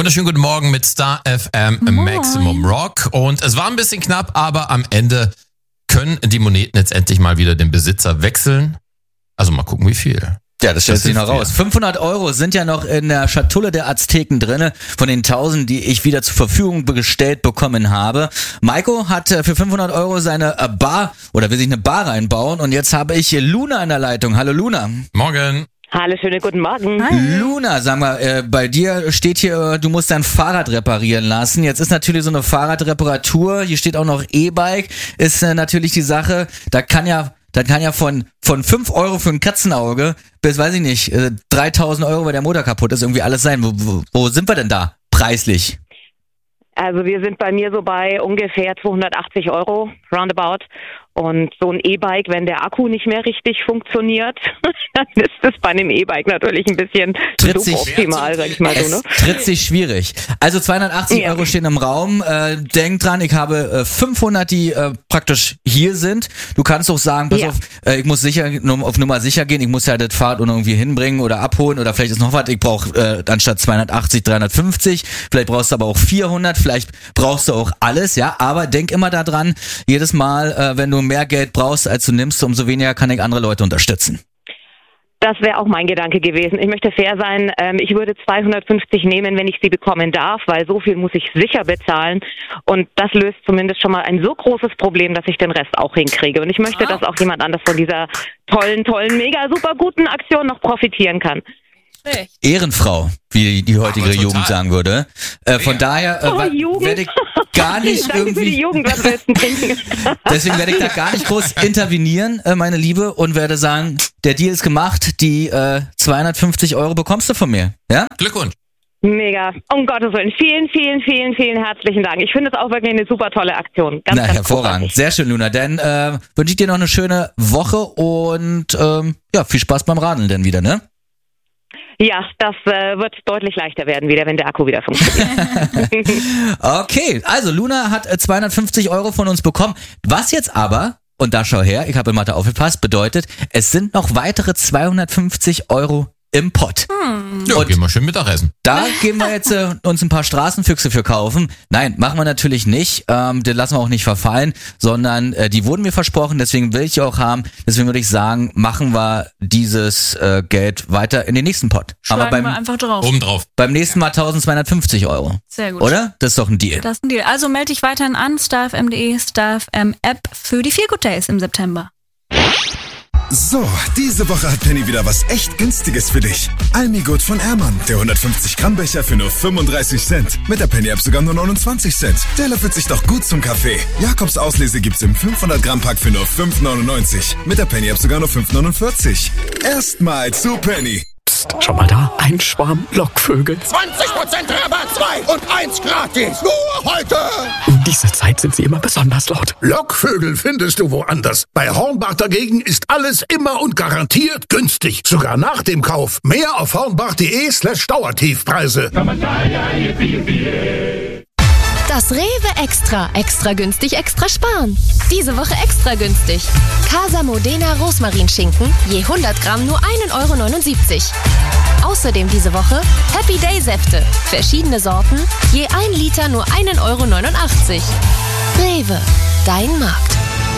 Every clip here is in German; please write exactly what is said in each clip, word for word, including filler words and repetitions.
wunderschönen guten Morgen mit Star F M Maximum Rock. Und es war ein bisschen knapp, aber am Ende können die Moneten jetzt endlich mal wieder den Besitzer wechseln. Also mal gucken, wie viel. Ja, das stellt Das sich noch hilft raus. dir. fünfhundert Euro sind ja noch in der Schatulle der Azteken drinne, von den tausend, die ich wieder zur Verfügung gestellt bekommen habe. Maiko hat äh, für fünfhundert Euro seine äh, Bar oder will sich eine Bar reinbauen und jetzt habe ich Luna in der Leitung. Hallo Luna. Morgen. Hallo, schönen guten Morgen. Luna, sag mal, äh, bei dir steht hier, äh, du musst dein Fahrrad reparieren lassen. Jetzt ist natürlich so eine Fahrradreparatur, hier steht auch noch E-Bike, ist äh, natürlich die Sache, da kann ja Da kann ja von von fünf Euro für ein Katzenauge bis, weiß ich nicht, äh, dreitausend Euro, weil der Motor kaputt ist, irgendwie alles sein. Wo, wo, wo sind wir denn da preislich? Also wir sind bei mir so bei ungefähr zweihundertachtzig Euro, roundabout. Und so ein E-Bike, wenn der Akku nicht mehr richtig funktioniert, dann ist es bei einem E-Bike natürlich ein bisschen Tritt sich- suboptimal, sag ich mal so, Es ne? tritt sich schwierig. Also zweihundertachtzig Ja. Euro stehen im Raum. Äh, denk dran, ich habe äh, fünfhundert, die äh, praktisch hier sind. Du kannst auch sagen, pass Ja. auf, äh, ich muss sicher num- auf Nummer sicher gehen. Ich muss ja das Fahrrad irgendwie hinbringen oder abholen oder vielleicht ist noch was. Ich brauche äh, anstatt zweihundertachtzig dreihundertfünfzig. Vielleicht brauchst du aber auch vierhundert. Vielleicht brauchst du auch alles, ja. Aber denk immer daran, jedes Mal, äh, wenn du mehr Geld brauchst, als du nimmst, umso weniger kann ich andere Leute unterstützen. Das wäre auch mein Gedanke gewesen. Ich möchte fair sein. Ähm, ich würde zweihundertfünfzig nehmen, wenn ich sie bekommen darf, weil so viel muss ich sicher bezahlen. Und das löst zumindest schon mal ein so großes Problem, dass ich den Rest auch hinkriege. Und ich möchte, dass auch jemand anders von dieser tollen, tollen, mega super guten Aktion noch profitieren kann. Ehrenfrau, wie die heutige Aber total. Jugend sagen würde. Äh, von daher äh, Oh, wa- Jugend. werde ich gar nicht Danke für die irgendwie... Jugend, was willst du trinken? Deswegen werde ich da gar nicht groß intervenieren, äh, meine Liebe, und werde sagen, der Deal ist gemacht, die äh, zweihundertfünfzig Euro bekommst du von mir. Ja? Glückwunsch. Mega. Um Gottes Willen. Vielen, vielen, vielen, vielen herzlichen Dank. Ich finde es auch wirklich eine super tolle Aktion. Ganz, Na, ganz hervorragend. großartig. Sehr schön, Luna. Dann äh, wünsche ich dir noch eine schöne Woche und ähm, ja, viel Spaß beim Radeln dann wieder, ne? Ja, das äh, wird deutlich leichter werden wieder, wenn der Akku wieder funktioniert. Okay, also Luna hat äh, zweihundertfünfzig Euro von uns bekommen. Was jetzt aber, und da schau her, ich habe in Mathe aufgepasst, bedeutet, es sind noch weitere zweihundertfünfzig Euro im Pott. Ja, Und- gehen wir schön Mittagessen. Da gehen wir jetzt äh, uns ein paar Straßenfüchse für kaufen. Nein, machen wir natürlich nicht. Ähm, den lassen wir auch nicht verfallen, sondern äh, die wurden mir versprochen, deswegen will ich die auch haben. Deswegen würde ich sagen, machen wir dieses äh, Geld weiter in den nächsten Pot. Schlagen Aber wir beim, einfach drauf. Obendrauf. beim nächsten Mal tausendzweihundertfünfzig Euro. Sehr gut. Oder? Das ist doch ein Deal. Das ist ein Deal. Also melde dich weiterhin an, starfm punkt de, starfm App für die Feel Good Days im September. So, diese Woche hat Penny wieder was echt Günstiges für dich. Almigut von Ehrmann, der hundertfünfzig Gramm Becher für nur fünfunddreißig Cent. Mit der Penny-App sogar nur neunundzwanzig Cent. Der löffelt sich doch gut zum Kaffee. Jakobs Auslese gibt's im fünfhundert Gramm Pack für nur fünf neunundneunzig. Mit der Penny-App sogar nur fünf neunundvierzig. Erstmal zu Penny. Psst, schon mal da? Ein Schwarm Lockvögel. zwanzig Prozent Rabatt, zwei und eins gratis. Nur heute. Um diese Zeit sind sie immer besonders laut. Lockvögel findest du woanders. Bei Hornbach dagegen ist alles immer und garantiert günstig. Sogar nach dem Kauf. Mehr auf hornbach.de slash Dauertiefpreise. Das Rewe Extra. Extra günstig, extra sparen. Diese Woche extra günstig. Casa Modena Rosmarinschinken, je hundert Gramm nur ein Euro neunundsiebzig. Außerdem diese Woche Happy Day Säfte. Verschiedene Sorten, je ein Liter nur ein Euro neunundachtzig. Rewe, dein Markt.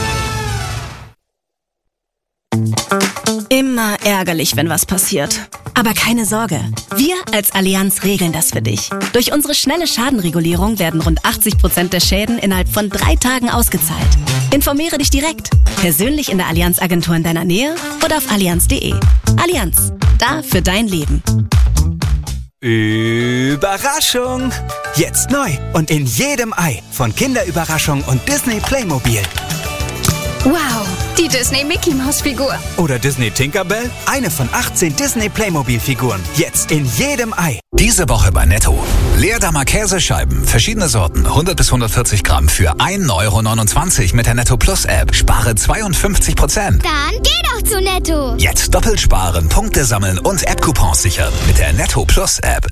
Immer ärgerlich, wenn was passiert. Aber keine Sorge, wir als Allianz regeln das für dich. Durch unsere schnelle Schadenregulierung werden rund achtzig Prozent der Schäden innerhalb von drei Tagen ausgezahlt. Informiere dich direkt, persönlich in der Allianz-Agentur in deiner Nähe oder auf allianz punkt de. Allianz, da für dein Leben. Überraschung! Jetzt neu und in jedem Ei von Kinderüberraschung und Disney Playmobil. Wow, die Disney Mickey Maus Figur. Oder Disney Tinkerbell? Eine von achtzehn Disney Playmobil-Figuren. Jetzt in jedem Ei. Diese Woche bei Netto. Leerdammer Käsescheiben, verschiedene Sorten, hundert bis hundertvierzig Gramm für ein Euro neunundzwanzig mit der Netto Plus App. Spare zweiundfünfzig Prozent. Dann geh doch zu Netto. Jetzt doppelt sparen, Punkte sammeln und App-Coupons sichern mit der Netto Plus App.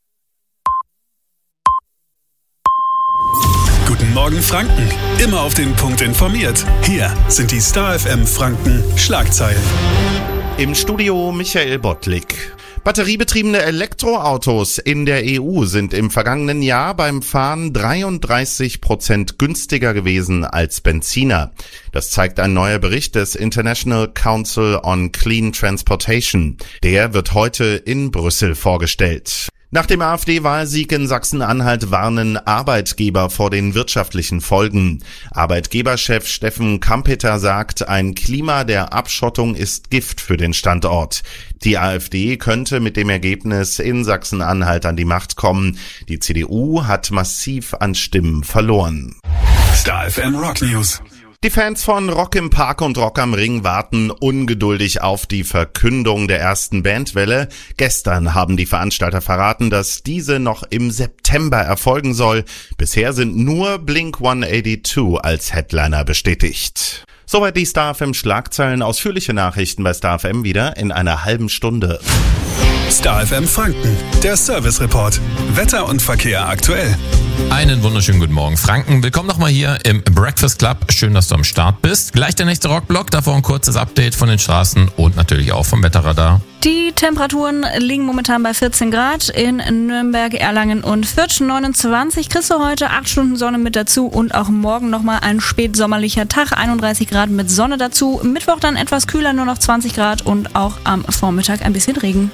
Guten Morgen Franken. Immer auf den Punkt informiert. Hier sind die Star F M Franken Schlagzeilen. Im Studio Michael Bottlik. Batteriebetriebene Elektroautos in der E U sind im vergangenen Jahr beim Fahren dreiunddreißig Prozent günstiger gewesen als Benziner. Das zeigt ein neuer Bericht des International Council on Clean Transportation. Der wird heute in Brüssel vorgestellt. Nach dem AfD-Wahlsieg in Sachsen-Anhalt warnen Arbeitgeber vor den wirtschaftlichen Folgen. Arbeitgeberchef Steffen Kampeter sagt, ein Klima der Abschottung ist Gift für den Standort. Die AfD könnte mit dem Ergebnis in Sachsen-Anhalt an die Macht kommen. Die C D U hat massiv an Stimmen verloren. Star F M Rock News. Die Fans von Rock im Park und Rock am Ring warten ungeduldig auf die Verkündung der ersten Bandwelle. Gestern haben die Veranstalter verraten, dass diese noch im September erfolgen soll. Bisher sind nur Blink hundertzweiundachtzig als Headliner bestätigt. Soweit die Star F M Schlagzeilen. Ausführliche Nachrichten bei Star F M wieder in einer halben Stunde. Star F M Franken, der Service Report. Wetter und Verkehr aktuell. Einen wunderschönen guten Morgen, Franken. Willkommen nochmal hier im Breakfast Club. Schön, dass du am Start bist. Gleich der nächste Rockblock, davor ein kurzes Update von den Straßen und natürlich auch vom Wetterradar. Die Temperaturen liegen momentan bei vierzehn Grad in Nürnberg, Erlangen und Fürth. neunundzwanzig kriegst du heute, acht Stunden Sonne mit dazu und auch morgen nochmal ein spätsommerlicher Tag, einunddreißig Grad mit Sonne dazu. Mittwoch dann etwas kühler, nur noch zwanzig Grad und auch am Vormittag ein bisschen Regen.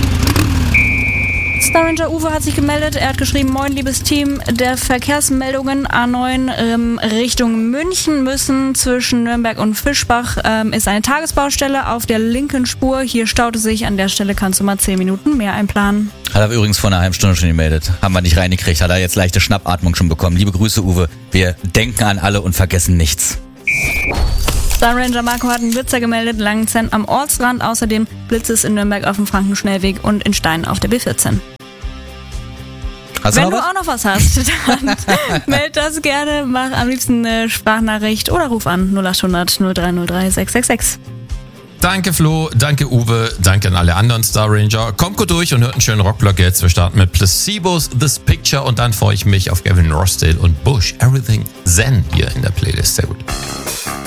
Star Ranger Uwe hat sich gemeldet. Er hat geschrieben, moin liebes Team der Verkehrsmeldungen A neun ähm, Richtung München müssen zwischen Nürnberg und Fischbach ähm, ist eine Tagesbaustelle auf der linken Spur. Hier staute sich, an der Stelle kannst du mal zehn Minuten mehr einplanen. Hat er übrigens vor einer halben Stunde schon gemeldet. Haben wir nicht reingekriegt. Hat er jetzt leichte Schnappatmung schon bekommen. Liebe Grüße Uwe. Wir denken an alle und vergessen nichts. Star Ranger Marco hat einen Blitzer gemeldet, Langenzenn am Ortsrand. Außerdem Blitz es in Nürnberg auf dem Frankenschnellweg und in Stein auf der B vierzehn. Hast Wenn du, du noch auch noch was hast, dann meld das gerne, mach am liebsten eine Sprachnachricht oder ruf an null acht hundert null drei null drei sechs sechs sechs. Danke Flo, danke Uwe, danke an alle anderen Star Ranger. Kommt gut durch und hört einen schönen Rockblock jetzt. Wir starten mit Placebos This Picture und dann freue ich mich auf Gavin Rossdale und Bush Everything Zen hier in der Playlist. Sehr gut.